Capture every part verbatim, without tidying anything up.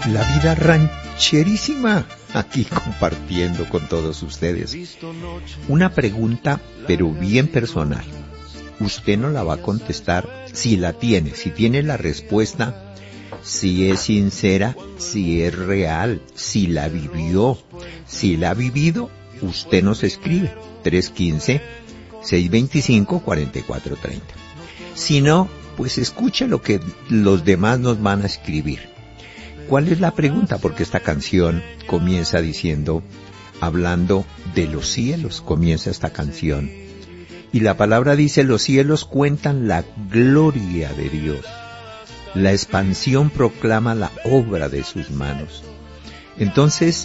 la vida rancherísima, aquí compartiendo con todos ustedes. Una pregunta, pero bien personal. Usted no la va a contestar si la tiene, si tiene la respuesta, si es sincera, si es real, si la vivió. Si la ha vivido, usted nos escribe tres uno cinco, seis dos cinco, cuatro cuatro tres cero. Si no, pues escuche lo que los demás nos van a escribir. ¿Cuál es la pregunta? Porque esta canción comienza diciendo, hablando de los cielos, comienza esta canción. Y la palabra dice, los cielos cuentan la gloria de Dios. La expansión proclama la obra de sus manos. Entonces,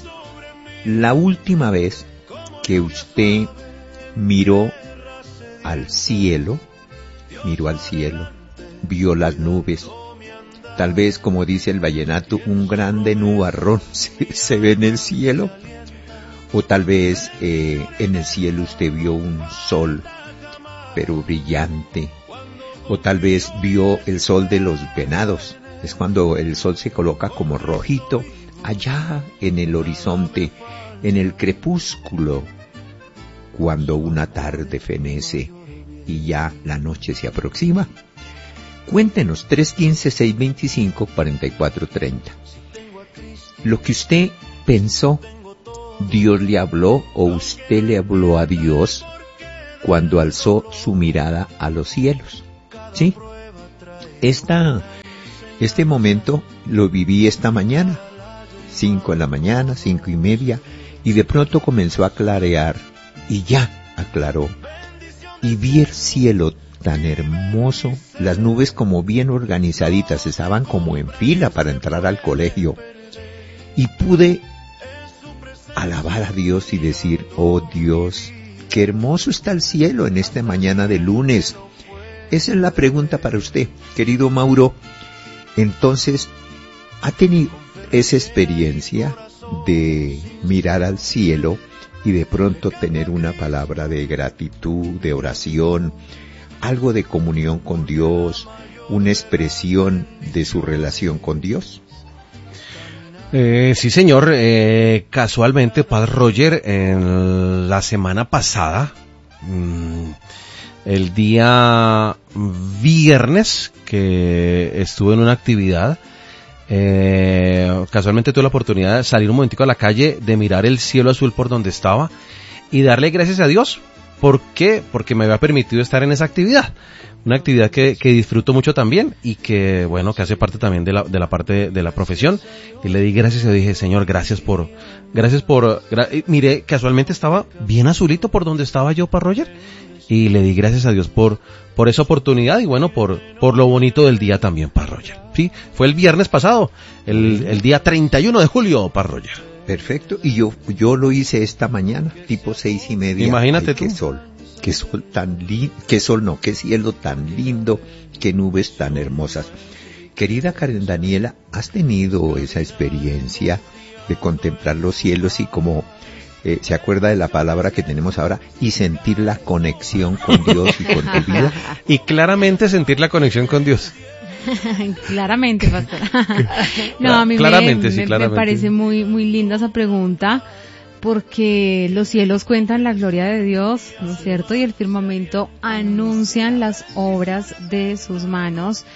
la última vez que usted miró al cielo, miró al cielo, vio las nubes, tal vez, como dice el vallenato, un grande nubarrón se, se ve en el cielo, o tal vez eh, en el cielo usted vio un sol, pero brillante, o tal vez vio el sol de los venados, es cuando el sol se coloca como rojito, allá en el horizonte, en el crepúsculo, cuando una tarde fenece y ya la noche se aproxima. Cuéntenos, tres uno cinco, seis dos cinco, cuatro cuatro tres cero. Lo que usted pensó, ¿Dios le habló o usted le habló a Dios cuando alzó su mirada a los cielos? ¿Sí? Esta, este momento lo viví esta mañana, cinco de la mañana, cinco y media, y de pronto comenzó a clarear, y ya aclaró, y vi el cielo tan hermoso, las nubes como bien organizaditas, estaban como en fila para entrar al colegio, y pude alabar a Dios y decir, oh Dios, qué hermoso está el cielo en esta mañana de lunes. Esa es la pregunta para usted, querido Mauro. Entonces, ¿ha tenido esa experiencia de mirar al cielo y de pronto tener una palabra de gratitud, de oración, algo de comunión con Dios, una expresión de su relación con Dios? Eh, sí, señor. Eh, casualmente, Padre Roger, en la semana pasada, mmm, el día viernes que estuve en una actividad, eh, casualmente tuve la oportunidad de salir un momentico a la calle, de mirar el cielo azul por donde estaba y darle gracias a Dios. ¿Por qué? Porque me había permitido estar en esa actividad. Una actividad que, que disfruto mucho también y que, bueno, que hace parte también de la, de la parte de la profesión. Y le di gracias y le dije, Señor, gracias por, gracias por, gra miré, casualmente estaba bien azulito por donde estaba yo, Padre Roger. Y le di gracias a Dios por, por esa oportunidad y bueno, por, por lo bonito del día también, Padre Roger. Sí, fue el viernes pasado, el, el día treinta y uno de julio, Padre Roger. Perfecto, y yo, yo lo hice esta mañana, tipo seis y media. Imagínate Ay, tú. Qué sol, qué sol tan lindo, qué sol no, qué cielo tan lindo, qué nubes tan hermosas. Querida Karen Daniela, ¿has tenido esa experiencia de contemplar los cielos y como eh, se acuerda de la palabra que tenemos ahora, y sentir la conexión con Dios y con tu vida? Y claramente sentir la conexión con Dios. Claramente, pastor. No, a mí claramente, me, sí, me, claramente. me parece muy, muy linda esa pregunta, porque los cielos cuentan la gloria de Dios, ¿no es cierto? Y el firmamento anuncian las obras de sus manos.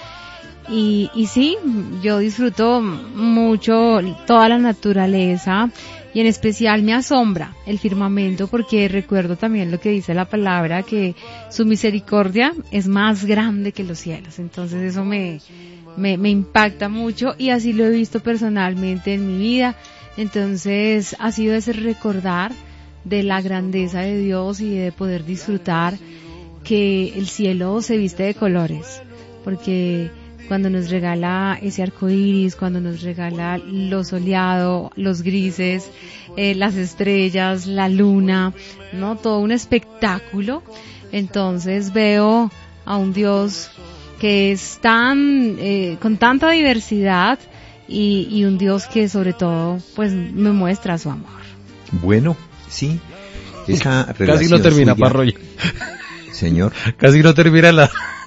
Y, y sí, yo disfruto mucho toda la naturaleza y en especial me asombra el firmamento porque recuerdo también lo que dice la palabra, que su misericordia es más grande que los cielos. Entonces eso me, me, me impacta mucho y así lo he visto personalmente en mi vida. Entonces ha sido ese recordar de la grandeza de Dios y de poder disfrutar que el cielo se viste de colores, porque cuando nos regala ese arco iris, cuando nos regala lo soleado, los grises, eh, las estrellas, la luna, ¿no? Todo un espectáculo. Entonces veo a un Dios que es tan, eh, con tanta diversidad y, y un Dios que sobre todo, pues, me muestra su amor. Bueno, sí, esa relación Casi no termina, suya, Padre Roger. Señor. Casi no termina la,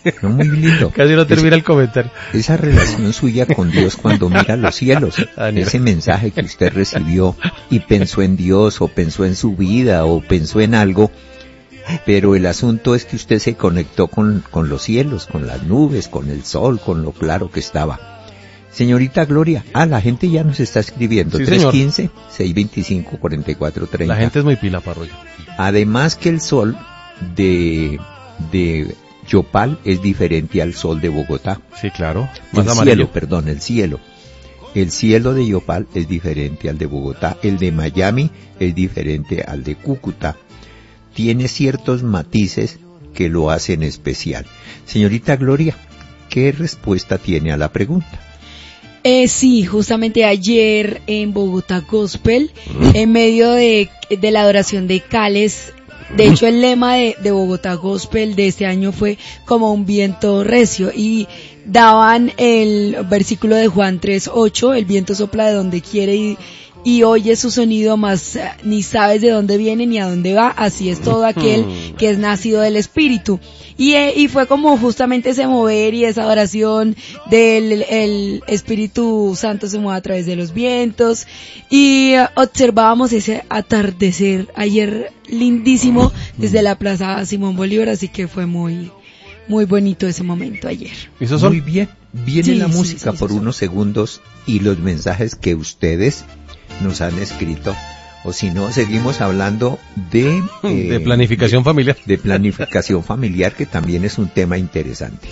No, muy lindo. Casi no termina el comentario. Esa relación suya con Dios cuando mira los cielos, Daniel. ese mensaje que usted recibió y pensó en Dios o pensó en su vida o pensó en algo, pero el asunto es que usted se conectó con, con los cielos, con las nubes, con el sol, con lo claro que estaba. Señorita Gloria, ah, la gente ya nos está escribiendo, Sí, tres uno cinco, seis dos cinco, cuatro cuatro tres cero. La gente es muy pila, Parroyer. Además que el sol de, de Yopal es diferente al sol de Bogotá. Sí, claro. Más El amarillo. cielo, perdón, el cielo. El cielo de Yopal es diferente al de Bogotá. El de Miami es diferente al de Cúcuta. Tiene ciertos matices que lo hacen especial. Señorita Gloria, ¿qué respuesta tiene a la pregunta? Eh, sí, justamente ayer en Bogotá Gospel, en medio de, de la adoración de Cales, de hecho el lema de, de Bogotá Gospel de este año fue como un viento recio y daban el versículo de Juan tres ocho, el viento sopla de donde quiere y, y oye su sonido, mas eh, ni sabes de dónde viene ni a dónde va, así es todo aquel que es nacido del Espíritu. Y, eh, y fue como justamente ese mover y esa oración del el Espíritu Santo se mueve a través de los vientos y eh, observábamos ese atardecer ayer lindísimo desde la Plaza Simón Bolívar, así que fue muy muy bonito ese momento ayer. ¿Esos son? Muy bien, viene Sí, la sí, música sí, por sí, unos segundos y los mensajes que ustedes nos han escrito, o si no, seguimos hablando de... eh, de planificación familiar. De planificación familiar, que también es un tema interesante.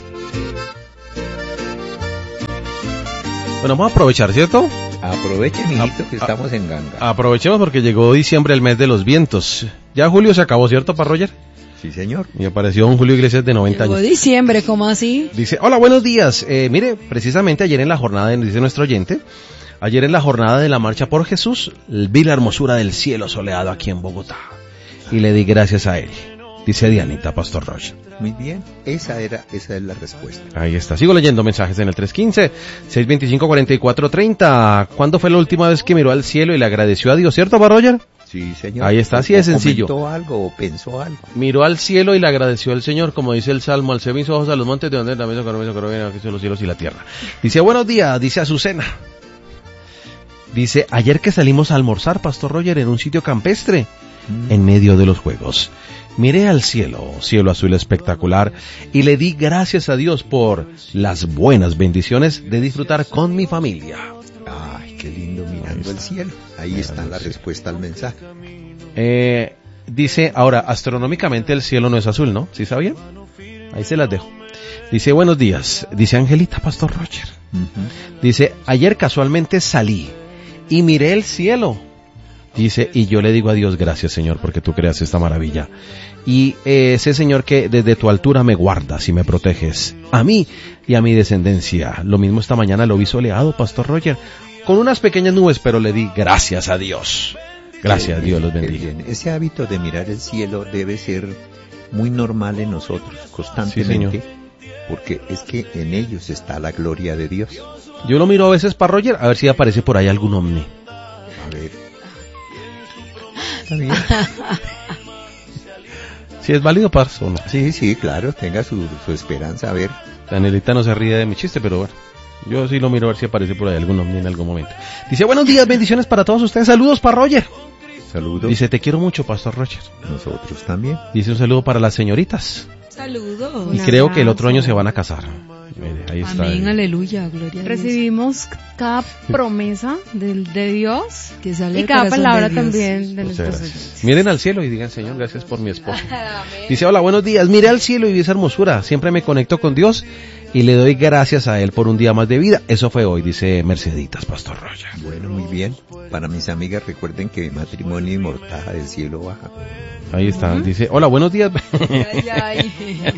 Bueno, vamos a aprovechar, ¿cierto? Aproveche, mijito, A- que a- estamos en ganga. Aprovechemos porque llegó diciembre, el mes de los vientos. Ya julio se acabó, ¿cierto, Parroyer? Sí, señor. Y apareció un Julio Iglesias de noventa Llegó años. diciembre, ¿cómo así? Dice, hola, buenos días. Eh, mire, precisamente ayer en la jornada, de- dice nuestro oyente, ayer en la jornada de la Marcha por Jesús, vi la hermosura del cielo soleado aquí en Bogotá. Y le di gracias a él. Dice Dianita, Pastor Rocha. Muy bien, esa era, esa es la respuesta. Ahí está. Sigo leyendo mensajes en el tres uno cinco, seis dos cinco, cuatro cuatro tres cero. ¿Cuándo fue la última vez que miró al cielo y le agradeció a Dios? ¿Cierto, Parroyer? Sí, señor. Ahí está, así de O sencillo. comentó algo o pensó algo. Miró al cielo y le agradeció al Señor, como dice el Salmo, alcé mis ojos a los montes de donde también aquí son los cielos y la tierra. Dice, buenos días, dice Azucena. Dice, ayer que salimos a almorzar, Pastor Roger, en un sitio campestre, Mm. en medio de los juegos. Miré al cielo, cielo azul espectacular, y le di gracias a Dios por las buenas bendiciones de disfrutar con mi familia. Ay, qué lindo mirando el cielo. Ahí está la respuesta al mensaje. Eh, dice, ahora, astronómicamente el cielo no es azul, ¿no? ¿Sí sabían? Ahí se las dejo. Dice, buenos días. Dice Angelita, Pastor Roger. Ujú. Dice, ayer casualmente salí y miré el cielo. Dice, y yo le digo a Dios, gracias Señor, porque tú creas esta maravilla. Y eh, ese Señor que desde tu altura me guardas y me proteges, a mí y a mi descendencia. Lo mismo esta mañana lo vi soleado, Pastor Roger, con unas pequeñas nubes, pero le di gracias a Dios. Gracias, Qué Dios bien, los qué bendiga. bien. Ese hábito de mirar el cielo debe ser muy normal en nosotros, constantemente, porque es que en ellos está la gloria de Dios. Yo lo miro a veces para Roger, a ver si aparece por ahí algún ovni. A ver. Está bien. Si es válido, Pars, o no. Sí, sí, claro, tenga su, su esperanza. A ver. Danielita no se ríe de mi chiste, pero bueno. Yo sí lo miro a ver si aparece por ahí algún ovni en algún momento. Dice, buenos días, bendiciones para todos ustedes. Saludos para Roger. Saludos. Dice, te quiero mucho, Pastor Roger. Nosotros también. Dice un saludo para las señoritas. Saludos. Y Un creo que el otro abrazo. año se van a casar. Mire, ahí está. Amén, aleluya, gloria a Dios. Recibimos cada promesa del, de Dios Que sale y del cada corazón palabra de Dios. también de Muchas nuestros gracias. oyentes. Miren al cielo y digan, Señor, gracias por mi esposo. Dice, hola, buenos días. Miré al cielo y vi esa hermosura. Siempre me conecto con Dios y le doy gracias a Él por un día más de vida. Eso fue hoy, dice Merceditas, Pastor Roger. Bueno, muy bien. Para mis amigas, recuerden que matrimonio y mortaja del cielo baja. Ahí está. Dice, hola, buenos días. Ay, ay.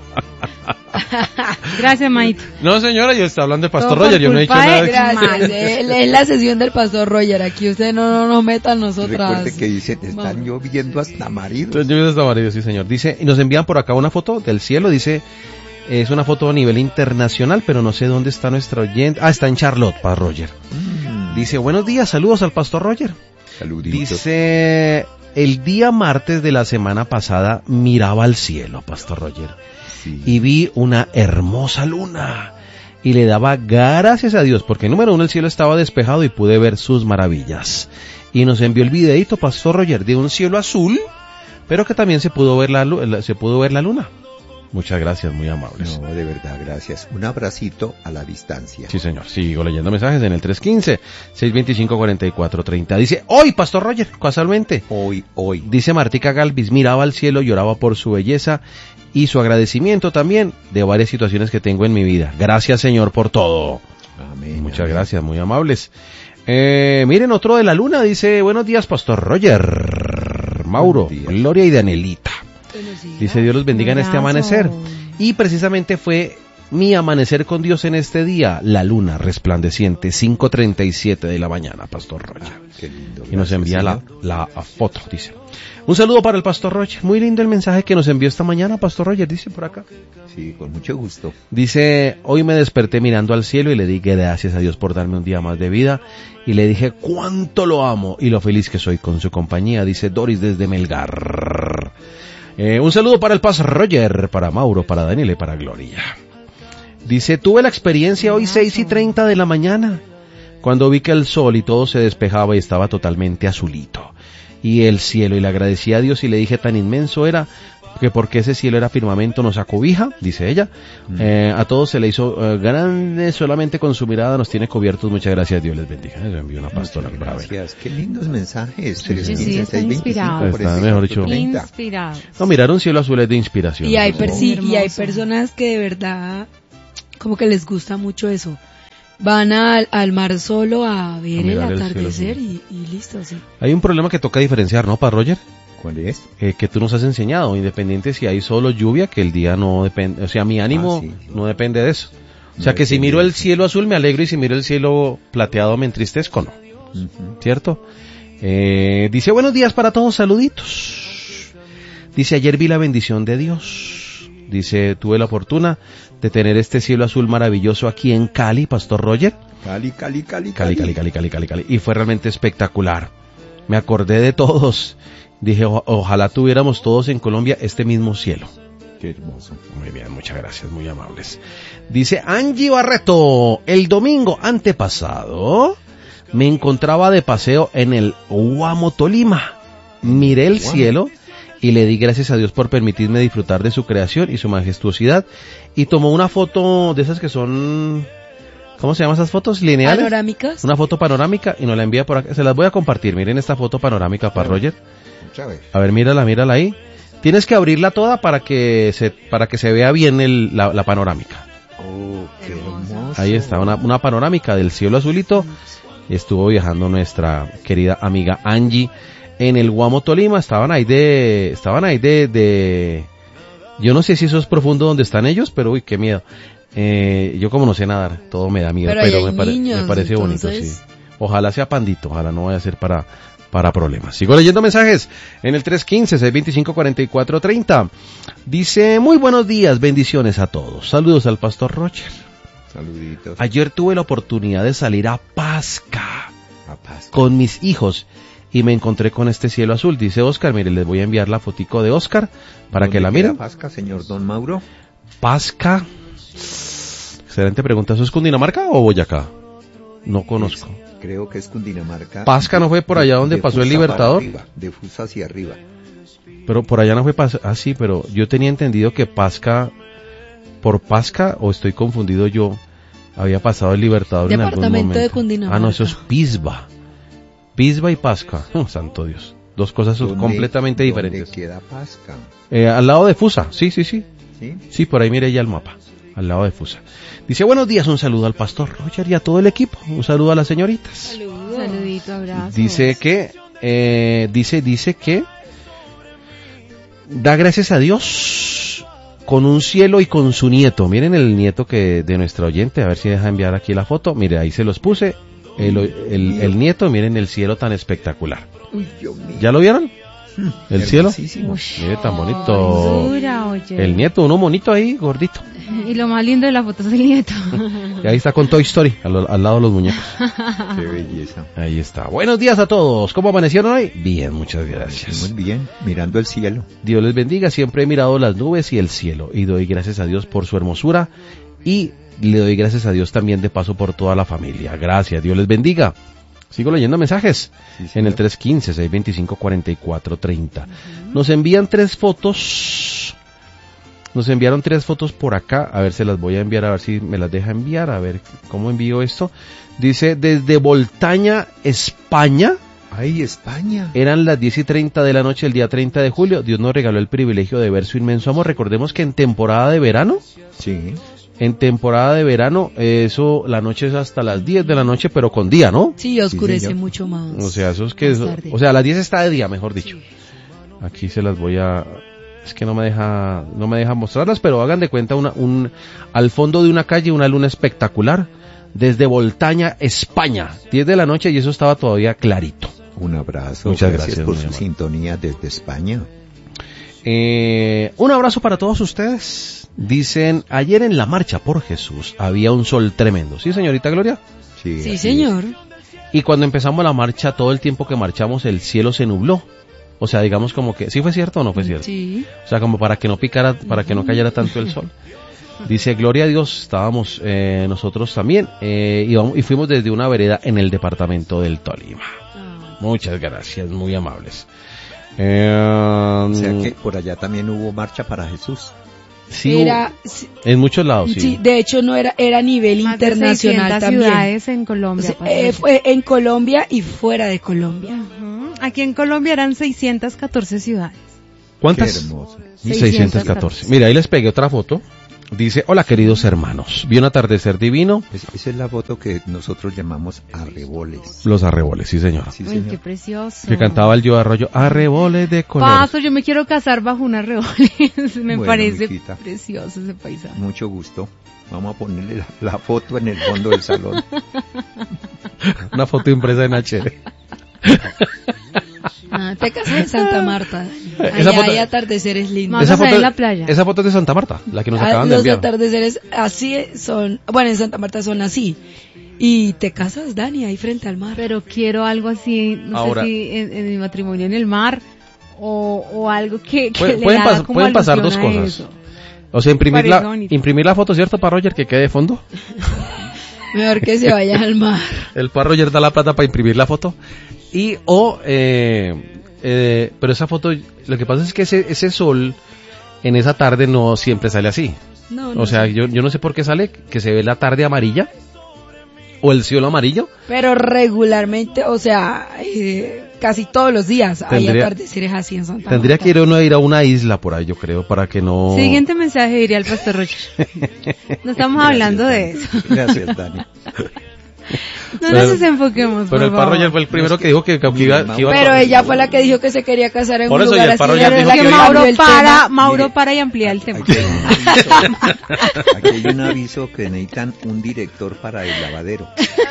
Gracias, Maite. No, señora, yo estoy hablando de Pastor Todo por Roger. Yo no he dicho culpa de nada. de- Gracias, eh, es la sesión del Pastor Roger. Aquí usted no, no nos meta a nosotras. Recuerde que dicen, están Vamos. lloviendo hasta maridos. Entonces, yo hasta amarillo, sí, señor. Dice, y nos envían por acá una foto del cielo. Dice, es una foto a nivel internacional, pero no sé dónde está nuestra oyente. Ah, está en Charlotte, para Roger. Mm, Dice, buenos días, saludos al Pastor Roger. saluditos. Dice, el día martes de la semana pasada miraba al cielo, Pastor Roger, Sí. y vi una hermosa luna. Y le daba gracias a Dios, porque número uno, el cielo estaba despejado y pude ver sus maravillas. Y nos envió el videíto, Pastor Roger, de un cielo azul, pero que también se pudo ver la, se pudo ver la luna. Muchas gracias, muy amables. No, de verdad, gracias. Un abracito a la distancia. Sí, señor. Sigo leyendo mensajes en el tres uno cinco, seis dos cinco, cuatro cuatro tres cero. Dice, hoy, Pastor Roger, casualmente. Hoy, hoy. Dice Martica Galvis, miraba al cielo, lloraba por su belleza y su agradecimiento también de varias situaciones que tengo en mi vida. Gracias, Señor, por todo. Amén. Muchas amén. gracias, muy amables. Eh, miren, otro de la luna, dice, buenos días, Pastor Roger, Mauro, Buenos días. Gloria y Danielita. Buenos días. Dice, Dios los bendiga en este Abrazo. amanecer. Y precisamente fue mi amanecer con Dios en este día, la luna resplandeciente, cinco treinta y siete de la mañana, Pastor Roger. Ah, qué lindo. Y nos gracias, envía la, Señor. la foto, dice. Un saludo para el Pastor Roger. Muy lindo el mensaje que nos envió esta mañana, Pastor Roger, dice por acá. Sí, con mucho gusto. Dice, hoy me desperté mirando al cielo y le di gracias a Dios por darme un día más de vida. Y le dije cuánto lo amo y lo feliz que soy con su compañía, dice Doris desde Melgar. Eh, un saludo para el Pastor Roger, para Mauro, para Daniel y para Gloria. Dice, tuve la experiencia hoy seis y treinta de la mañana, cuando vi que el sol y todo se despejaba y estaba totalmente azulito. Y el cielo, y le agradecí a Dios y le dije tan inmenso era, que porque ese cielo era firmamento nos acobija, dice ella. Mm. Eh, a todos se le hizo uh, grande, solamente con su mirada nos tiene cubiertos. Muchas gracias, Dios les bendiga. Eso envió una pastora. Gracias, qué lindos mensajes. Sí, sí, sí, están inspirados. Está, mejor dicho. Inspirados. No, mirar un cielo azul es de inspiración. Y hay, ¿no? per- sí, y hay personas que de verdad como que les gusta mucho eso. Van al, al mar solo a ver A el mirar el atardecer cielo, y, y listo, sí. Hay un problema que toca diferenciar, ¿no, para Roger? ¿Cuál es? Eh, que tú nos has enseñado, independiente si hay sol o lluvia, que el día no depende, o sea, mi ánimo Ah, sí. no depende de eso. O No sea, que si depende miro de el eso. cielo azul me alegro y si miro el cielo plateado me entristezco, ¿no? Uh-huh. ¿Cierto? Eh, dice, buenos días para todos, saluditos. Dice, ayer vi la bendición de Dios. Dice, tuve la fortuna de tener este cielo azul maravilloso aquí en Cali, Pastor Roger. Cali, Cali, Cali, Cali, Cali, Cali, Cali, Cali, Cali. Y fue realmente espectacular. Me acordé de todos. Dije, o- ojalá tuviéramos todos en Colombia este mismo cielo. Qué hermoso. Muy bien, muchas gracias, muy amables. Dice Angie Barreto, el domingo antepasado me encontraba de paseo en el Guamo, Tolima. Miré el Guamo. cielo y le di gracias a Dios por permitirme disfrutar de su creación y su majestuosidad. Y tomó una foto de esas que son, ¿cómo se llaman esas fotos? Lineales. Panorámicas. Una foto panorámica y nos la envía por acá. Se las voy a compartir. Miren esta foto panorámica para Roger. Otra vez. A ver, mírala, mírala ahí. Tienes que abrirla toda para que se, para que se vea bien el, la, la panorámica. Oh, qué hermoso. Ahí está, una, una panorámica del cielo azulito. Estuvo viajando nuestra querida amiga Angie en el Guamo, Tolima. Estaban ahí de, estaban ahí de, de, yo no sé si eso es profundo donde están ellos, pero uy, qué miedo. Eh, yo como no sé nadar, todo me da miedo, Pero pero, ahí hay me, pare- niños, me parece bonito, entonces- sí. Ojalá sea pandito, ojalá no vaya a ser para, para problemas. Sigo leyendo mensajes en el tres uno cinco, seis dos cinco, cuatro cuatro tres cero. Dice, muy buenos días, bendiciones a todos. Saludos al Pastor Roger. Saluditos. Ayer tuve la oportunidad de salir a Pasca A paz. con mis hijos y me encontré con este cielo azul. Dice Oscar, mire, les voy a enviar la fotico de Oscar para que ¿Dónde la queda miren. Pasca, señor Don Mauro? Pasca. Excelente pregunta. ¿Eso es Cundinamarca o Boyacá? No conozco. Es- creo que es Cundinamarca. Pasca no fue por allá donde De pasó el Fusa Libertador. para arriba, de Fusa hacia arriba. Pero por allá no fue Pasca. Ah, sí, pero yo tenía entendido que Pasca, por Pasca, o estoy confundido yo, había pasado el Libertador en algún Departamento momento. de Cundinamarca. Ah, no, eso es Pisba. Pisba y Pasca. Oh, santo Dios. Dos cosas ¿Dónde- completamente dónde diferentes. queda Pasca? Eh, al lado de Fusa. Sí, sí, sí. ¿Sí? Sí, por ahí mire ya el mapa. Al lado de Fusa. Dice, buenos días, un saludo al Pastor Roger y a todo el equipo. Un saludo a las señoritas. Saludos. Saludito, abrazo. Dice que, eh, dice, dice que da gracias a Dios con un cielo y con su nieto. Miren el nieto que de nuestra oyente, a ver si deja enviar aquí la foto. Mire, ahí se los puse. El, el, el nieto, miren el cielo tan espectacular. Uy, Dios mío. ¿Ya lo vieron? ¿El cielo? Hermosísimo. Mire, tan bonito. Dura, oye. El nieto, uno monito ahí, gordito. Y lo más lindo de la foto es el nieto. Y ahí está con Toy Story, al, al lado de los muñecos. Qué belleza. Ahí está. Buenos días a todos. ¿Cómo amanecieron hoy? Bien, muchas gracias. Muy bien, mirando el cielo. Dios les bendiga. Siempre he mirado las nubes y el cielo y doy gracias a Dios por su hermosura y le doy gracias a Dios también de paso por toda la familia. Gracias. Dios les bendiga. Sigo leyendo mensajes Sí, en el señor. tres uno cinco, seis dos cinco, cuatro cuatro tres cero. Nos envían tres fotos. Nos enviaron tres fotos por acá. A ver, se las voy a enviar, a ver si me las deja enviar. A ver, ¿cómo envío esto? Dice, desde Voltaña, España. Ay, España. Eran las diez y treinta de la noche el día treinta de julio. Dios nos regaló el privilegio de ver su inmenso amor. Recordemos que en temporada de verano, Sí. en temporada de verano, eso, la noche es hasta las diez de la noche, pero con día, ¿no? Sí, oscurece señor. mucho más. O sea, eso es que, más eso- tarde. o sea, a las diez está de día, mejor dicho. Aquí se las voy a, es que no me deja, no me deja mostrarlas, pero hagan de cuenta una, un, al fondo de una calle, una luna espectacular, desde Voltaña, España, diez de la noche y eso estaba todavía clarito. Un abrazo. Muchas gracias, por muy su amable. sintonía desde España. Eh, un abrazo para todos ustedes. Dicen, ayer en la marcha por Jesús había un sol tremendo. ¿Sí, señorita Gloria? Sí, Sí, así señor. Y cuando empezamos la marcha, todo el tiempo que marchamos, el cielo se nubló. O sea, digamos como que, ¿sí fue cierto o no fue cierto? Sí. O sea, como para que no picara, para que no cayera tanto el sol. Dice, gloria a Dios, estábamos eh, nosotros también, eh, íbamos- y fuimos desde una vereda en el departamento del Tolima. Muchas gracias, muy amables. Eh, O sea que por allá también hubo marcha para Jesús. sí, Era, sí, en muchos lados, sí. sí, de hecho no era, era a nivel Más de internacional seiscientas también. ciudades en Colombia. Sí, pasó eh, eso. fue en Colombia y fuera de Colombia. Ujú. Aquí en Colombia eran seiscientas catorce ciudades. ¿Cuántas? Qué hermoso. seiscientos catorce. Mira, ahí les pegué otra foto. Dice, hola queridos hermanos, vi un atardecer divino, Es- esa es la foto que nosotros llamamos arreboles. los arreboles, sí señora. Sí, Uy, señor. qué precioso. Que cantaba el Yo Arroyo, arreboles de color. Paso, yo me quiero casar bajo un arreboles. Me Bueno, parece mijita. precioso ese paisaje. Mucho gusto. Vamos a ponerle la, la foto en el fondo del salón. Una foto impresa en H D. Ah, te casas en Santa Marta. Esa Allá foto- hay atardeceres lindos. Más allá de la playa. Esa foto es de Santa Marta, la que nos Ah, acaban de los enviar. atardeceres así son, bueno, en Santa Marta son así. Y te casas, Dani, ahí frente al mar. Pero quiero algo así, no Ahora- sé si en, en mi matrimonio en el mar o, o algo que, que Pueden- le pueden haga pas- como pueden pasar dos alusión a cosas. eso. O sea, imprimir Parece la, bonito. imprimir la foto, ¿cierto, para Roger, que quede de fondo? Mejor que se vaya al mar. El pa Roger da la plata para imprimir la foto. Y, o, eh, eh, pero esa foto, lo que pasa es que ese, ese sol, en esa tarde no siempre sale así. No, no O sea, sé. yo, yo no sé por qué sale, que se ve la tarde amarilla, o el cielo amarillo. Pero regularmente, o sea, eh, casi todos los días hay Tendría- atardeceres así en Santa Tendría Marta. que ir uno a ir a una isla por ahí, yo creo, para que no... Siguiente mensaje diría el pastor Roger. No estamos hablando de eso. Gracias, Dani. No Pero- nos desenfoquemos, Pero el por pa favor. Roger fue el primero que dijo que, que iba, que iba a- Pero ella fue la que dijo que se quería casar en Por un eso, y lugar el pa así. Roger ella dijo la que que cambió Mauro el para, tema. Mauro Mire, para y amplía el tema. Aquí hay, un aviso, aquí hay un aviso que necesitan un director para el lavadero.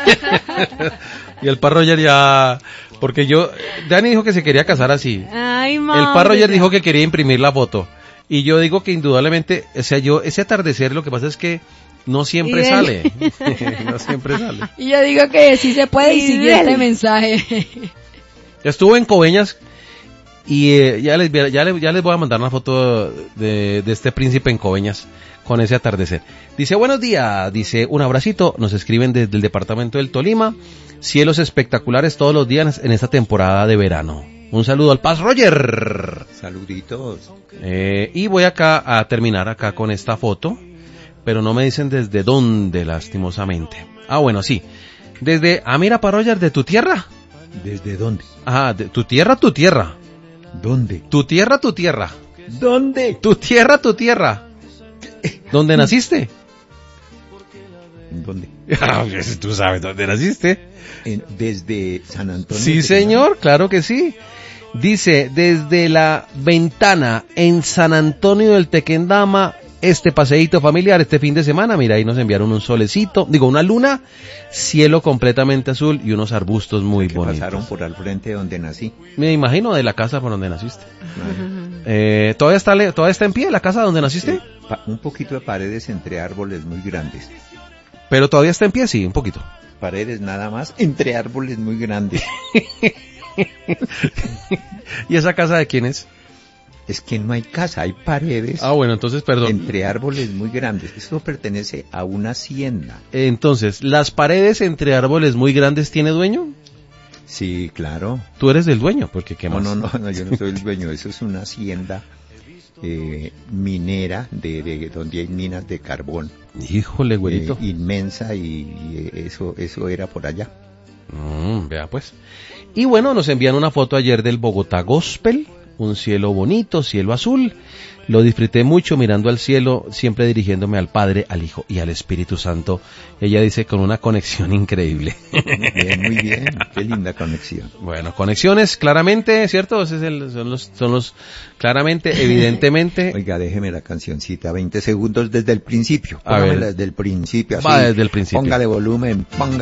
Y el pa Roger ya... Porque yo... Dani dijo que se quería casar así. Ay, El Mauro. pa Roger dijo que quería imprimir la foto. Y yo digo que indudablemente... O sea, yo... Ese atardecer lo que pasa es que no siempre Y él- sale. No siempre sale. Y yo digo que sí se puede y Y siguió él. este mensaje. Estuvo en Coveñas y eh, ya, les, ya, les, ya les voy a mandar una foto de, de este príncipe en Coveñas con ese atardecer. Dice, buenos días, dice, un abracito, nos escriben desde el departamento del Tolima, cielos espectaculares todos los días en esta temporada de verano. Un saludo al Paz Roger. Saluditos. Eh, y voy acá a terminar acá con esta foto, pero no me dicen desde dónde, lastimosamente. Ah, bueno, sí. Desde, ah, mira, Pa Roger, de tu tierra. ¿Desde dónde? Ajá, de tu tierra, tu tierra. ¿Dónde? Tu tierra, tu tierra. ¿Dónde? Tu tierra, tu tierra. ¿Dónde naciste? ¿Dónde? Tú sabes dónde naciste. En- desde San Antonio. Sí, de señor, claro que sí. Dice, desde la ventana en San Antonio del Tequendama, este paseíto familiar este fin de semana. Mira, ahí nos enviaron un solecito, digo, una luna, cielo completamente azul y unos arbustos muy que bonitos. pasaron por al frente donde nací. Me imagino de la casa por donde naciste. Eh, ¿todavía está le- todavía está en pie la casa donde naciste? Sí, pa- un poquito de paredes entre árboles muy grandes. Pero todavía está en pie, sí, un poquito. Paredes nada más entre árboles muy grandes. ¿Y esa casa de quién es? Es que no hay casa, hay paredes Ah, bueno, entonces, perdón. entre árboles muy grandes. Esto pertenece a una hacienda. Entonces, ¿las paredes entre árboles muy grandes tiene dueño? Sí, claro. Tú eres el dueño, porque qué No, más. no, no, no, yo no soy el dueño. Eso es una hacienda eh, minera de, de donde hay minas de carbón. Híjole, güerito. Eh, inmensa y, y eso, eso era por allá. Mm, vea pues. Y bueno, nos envían una foto ayer del Bogotá Gospel, un cielo bonito, cielo azul. Lo disfruté mucho mirando al cielo, siempre dirigiéndome al Padre, al Hijo y al Espíritu Santo. Ella dice con una conexión increíble. Bien, muy bien, qué linda conexión. Bueno, conexiones, claramente, ¿cierto? Ese es el, son los, son los, claramente, evidentemente. Oiga, déjeme la cancioncita, veinte segundos desde el principio. A ver. Póngamela desde el principio. Así. Va desde el principio. Póngale volumen, póngale